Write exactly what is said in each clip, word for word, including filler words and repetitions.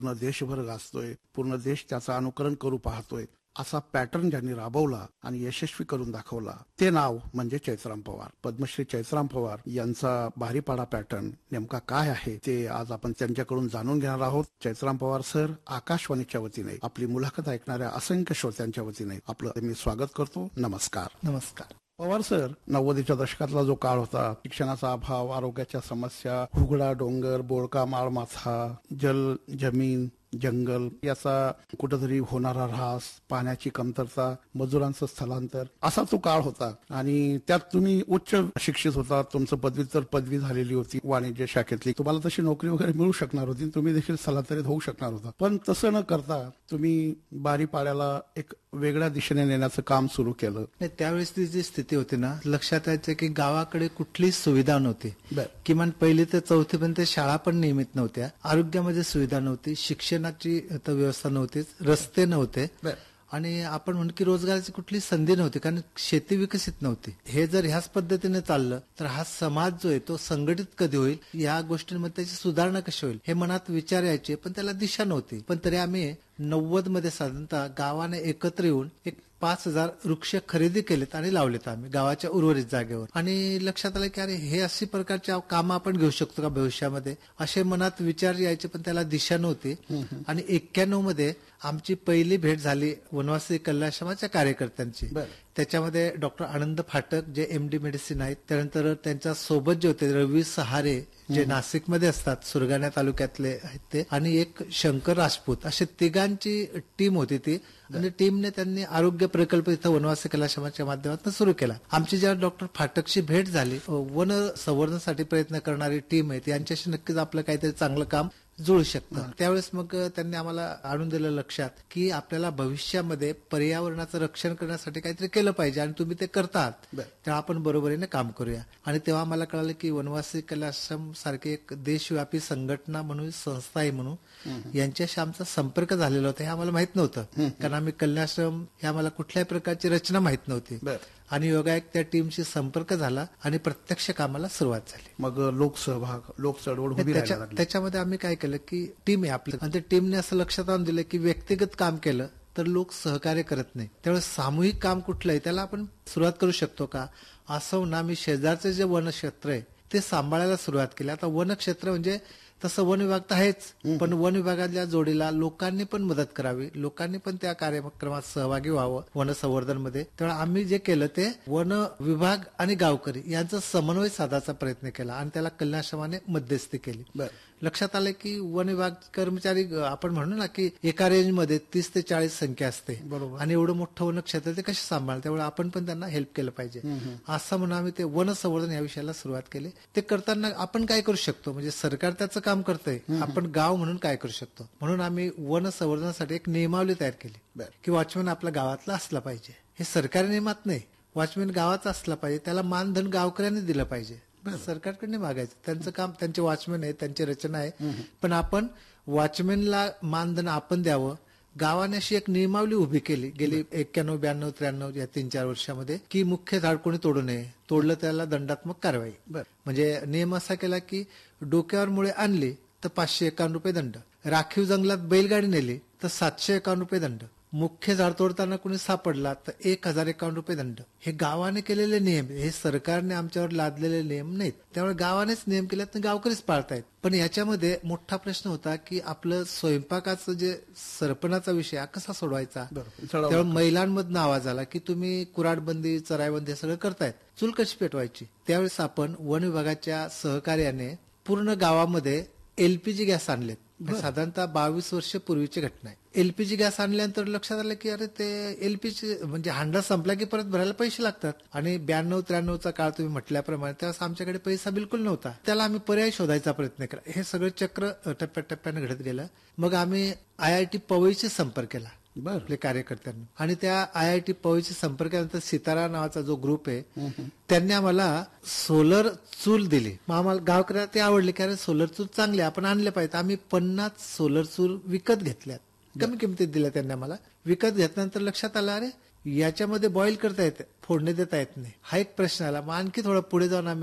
पूर्ण देशभर गाजतोय, पूर्ण देश त्याचं अनुकरण करू पाहतोय, असा पॅटर्न ज्यांनी राबवला आणि यशस्वी करून दाखवला ते नाव म्हणजे चैत्राम पवार. पद्मश्री चैत्राम पवार यांचा बारीपाडा पॅटर्न नेमका काय आहे ते आज आपण त्यांच्याकडून जाणून घेणार आहोत. चैत्राम पवार सर, आकाशवाणीच्या वतीने आपली मुलाखत ऐकणाऱ्या असंख्य श्रोत्यांच्या वतीने आपलं मी स्वागत करतो. नमस्कार. नमस्कार. पवार सर, नव्वदीच्या दशकातला जो काळ होता, शिक्षणाचा अभाव, आरोग्याच्या समस्या, हुगडा डोंगर, बोळका माळमाथा, जल जमीन जंगल याचा कुठेतरी होणारा ऱ्हास, पाण्याची कमतरता, मजुरांचं स्थलांतर, असा तो काळ होता. आणि त्यात तुम्ही उच्च शिक्षित होता, तुमचं पदव्युत्तर पदवी झालेली होती वाणिज्य शाखेतली, तुम्हाला तशी नोकरी वगैरे मिळू शकणार होती, तुम्ही देखील स्थलांतरित होऊ शकणार होता. पण तसं न करता तुम्ही बारीपाड्याला एक वेगळ्या दिशेने नेण्याचं काम सुरू केलं. त्यावेळेस ती जी स्थिती होती ना, लक्षात यायचं की गावाकडे कुठलीच सुविधा नव्हती. किमान पहिली ते चौथी पर्यंत शाळा पण नियमित नव्हत्या, आरोग्यामध्ये सुविधा नव्हती, शिक्षणाची व्यवस्था नव्हती, रस्ते नव्हते, आणि आपण म्हणू की रोजगाराची कुठली संधी नव्हती, कारण शेती विकसित नव्हती. हे जर ह्याच पद्धतीने चाललं तर हा समाज जो आहे तो संघटित कधी होईल, या गोष्टींमध्ये त्याची सुधारणा कशी होईल हे मनात विचार यायचे, पण त्याला दिशा नव्हती. पण तरी आम्ही नव्वद मध्ये साधारणतः गावाने एकत्र येऊन एक पाच हजार वृक्ष खरेदी केलेत आणि लावलेत आम्ही गावाच्या उर्वरित जागेवर. आणि लक्षात आलं की अरे हे अशी प्रकारच्या कामं आपण घेऊ शकतो का भविष्यामध्ये, असे मनात विचार यायचे, पण त्याला दिशा नव्हती. आणि एक्क्याण्णव मध्ये आमची पहिली भेट झाली वनवासी कल्याणाश्रमाच्या कार्यकर्त्यांची. त्याच्यामध्ये डॉक्टर आनंद फाटक जे एमडी मेडिसिन आहेत, त्यानंतर त्यांच्या सोबत जे होते रवी सहारे जे नाशिकमध्ये असतात, सुरगाणा तालुक्यातले आहेत ते, आणि एक शंकर राजपूत, असे तिघांची टीम होती ती. आणि टीमने त्यांनी आरोग्य प्रकल्प इथं वनवासी कलाश्रमाच्या माध्यमातून सुरू केला. आमची जेव्हा डॉक्टर फाटकची भेट झाली, वन संवर्धनासाठी प्रयत्न करणारी टीम आहे, यांच्याशी नक्कीच आपलं काहीतरी चांगलं काम जुळू शकतं. त्यावेळेस मग त्यांनी आम्हाला आणून दिलं लक्षात की आपल्याला भविष्यामध्ये पर्यावरणाचं रक्षण करण्यासाठी काहीतरी केलं पाहिजे, आणि तुम्ही ते करतात, तेव्हा आपण बरोबरीने काम करूया. आणि तेव्हा मला कळालं की वनवासी कलाश्रम सारखी एक देशव्यापी संघटना म्हणून, संस्था आहे म्हणून, यांच्याशी आमचा संपर्क झालेला होता. हे आम्हाला माहित नव्हतं, कारण आम्ही कल्याणाश्रम हे आम्हाला कुठल्याही प्रकारची रचना माहित नव्हती. आणि योगायोग त्या टीमशी संपर्क झाला आणि प्रत्यक्ष कामाला सुरुवात झाली. मग लोकसहभाग, लोक चळवळ उभी राहायला लागली. त्याच्यामध्ये आम्ही काय केलं की टीम आहे आपली, आणि त्या टीमने असं लक्षात आणून दिलं की व्यक्तिगत काम केलं तर लोक सहकार्य करत नाही, त्यामुळे सामूहिक काम कुठलं आहे त्याला आपण सुरुवात करू शकतो का, असं ना मी शेजारचे जे वनक्षेत्र आहे ते सांभाळायला सुरुवात केली. आता वनक्षेत्र म्हणजे तसं वन विभाग तर आहेच, पण वन विभागाच्या जोडीला लोकांनी पण मदत करावी, लोकांनी पण त्या कार्यक्रमात सहभागी व्हावं वन संवर्धन मध्ये. तेव्हा आम्ही जे केलं ते वन विभाग आणि गावकरी यांचा समन्वय साधायचा प्रयत्न केला, आणि त्याला कल्याणाश्रमाने मध्यस्थी केली. लक्षात आलं की वन विभाग कर्मचारी आपण म्हणू ना की एका रेंजमध्ये तीस ते चाळीस संख्या असते, आणि एवढं मोठं वन क्षेत्र ते कसे सांभाळ, त्यामुळे आपण पण त्यांना हेल्प केलं पाहिजे. असं म्हणून आम्ही ते वन संवर्धन या विषयाला सुरुवात केली. ते करताना आपण काय करू शकतो, म्हणजे सरकार त्याचं काम करतंय, आपण गाव म्हणून काय करू शकतो, म्हणून आम्ही वन संवर्धनासाठी एक नियमावली तयार केली की वॉचमॅन आपल्या गावातला असला पाहिजे. हे सरकारी नियमात नाही, वॉचमॅन गावाचा असला पाहिजे, त्याला मानधन गावकऱ्यांनी दिलं पाहिजे, सरकारकडे मागायचं. त्यांचं काम, त्यांचे वॉचमॅन आहे, त्यांची रचना आहे, पण आपण वॉचमॅनला मानधन आपण द्यावं. गावाने अशी एक नियमावली उभी केली गेली एक्क्याण्णव ब्याण्णव त्र्याण्णव या तीन चार वर्षामध्ये की मुख्य झाड कोणी तोडू नये, तोडलं त्याला दंडात्मक कारवाई. म्हणजे नियम असा केला की डोक्यावर मुळे आणली तर पाचशे एकावन्न रुपये दंड, राखीव जंगलात बैलगाडी नेली तर सातशे एकावन्न रुपये दंड, मुख्य झाड तोडताना कोणी सापडला तर एक हजार एकावन्न रुपये दंड. हे गावाने केलेले नियम, हे सरकारने आमच्यावर लादलेले नियम नाहीत, त्यामुळे गावानेच नियम केले तर गावकरीच पाळतायत. पण याच्यामध्ये मोठा प्रश्न होता की आपलं स्वयंपाकाचं जे सरपणाचा विषय हा कसा सोडवायचा. त्यामुळे महिलांमधून आवाज आला की तुम्ही कुऱ्हाडबंदी, चराईबंदी सगळं करतायत, चूल कशी पेटवायची. त्यावेळेस आपण वन विभागाच्या सहकार्याने पूर्ण गावामध्ये एलपीजी गॅस आणलेत. साधारणतः बावीस वर्ष पूर्वीची घटना आहे. एलपीजी गॅस आणल्यानंतर लक्षात आलं की अरे ते एलपीजी म्हणजे हांडा संपला की परत भरायला पैसे लागतात, आणि ब्याण्णव त्र्याण्णवचा काळ तुम्ही म्हटल्याप्रमाणे त्यावेळेस आमच्याकडे पैसा बिलकुल नव्हता. त्याला आम्ही पर्याय शोधायचा प्रयत्न केला. हे सगळं चक्र टप्प्याटप्प्याने घडत गेलं. मग आम्ही आय आय टी पवईशी संपर्क केला आपल्या कार्यकर्त्यांनी, आणि त्या आय आय टी पवईशी संपर्क केल्यानंतर सितारा नावाचा जो ग्रुप आहे त्यांनी आम्हाला सोलर चूल दिली. मग आम्हाला गावकऱ्याला ते आवडले की अरे सोलर चूल चांगले, आपण आणले पाहिजे. आम्ही पन्नास सोलर चूल विकत घेतल्यात, कमी किमतीत दिल्या त्यांनी आम्हाला. विकत घेतल्यानंतर लक्षात आलं अरे याच्यामध्ये बॉईल करता येते, फोडणी देता येत नाही. हा एक प्रश्न आला. मग आणखी थोडं पुढे जाऊन आम्ही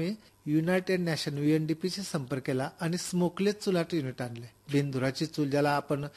युनायटेड नॅशन युएनडीपीशी संपर्क केला आणि स्मोकलेस चुलाट युनिट आणले. बिनधुराची चूल ज्याला आपण